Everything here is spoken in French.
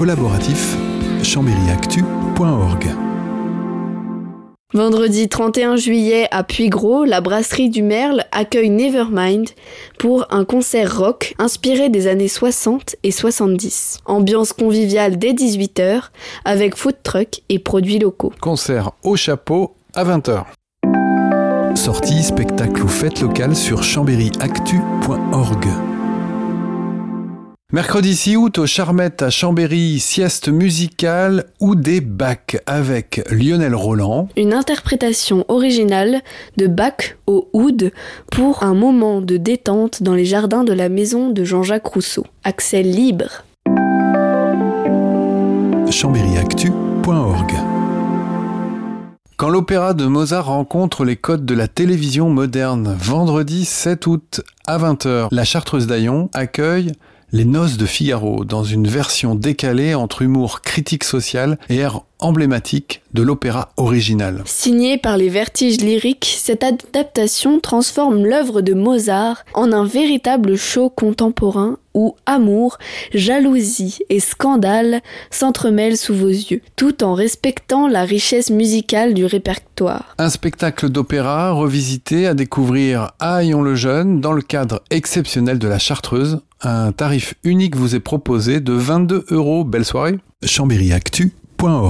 collaboratif chambéryactu.org. Vendredi 31 juillet à Puygros, la brasserie du Merle accueille Nevermind pour un concert rock inspiré des années 60 et 70. Ambiance conviviale dès 18h avec food truck et produits locaux. Concert au chapeau à 20h. Sorties, spectacles ou fêtes locales sur chambéryactu.org. Mercredi 6 août au Charmette à Chambéry, sieste musicale ou des Bach avec Lionel Roland. Une interprétation originale de Bach au oud pour un moment de détente dans les jardins de la maison de Jean-Jacques Rousseau. Accès libre. chambéryactu.org. Quand l'opéra de Mozart rencontre les codes de la télévision moderne, vendredi 7 août à 20h, la Chartreuse d'Aillon accueille Les Noces de Figaro, dans une version décalée entre humour critique social et air emblématique de l'opéra original. Signée par les Vertiges lyriques, cette adaptation transforme l'œuvre de Mozart en un véritable show contemporain où amour, jalousie et scandale s'entremêlent sous vos yeux, tout en respectant la richesse musicale du répertoire. Un spectacle d'opéra revisité à découvrir à Haillons-le-Jeune dans le cadre exceptionnel de la Chartreuse. Un tarif unique vous est proposé de 22 €. Belle soirée. chambéryactu.org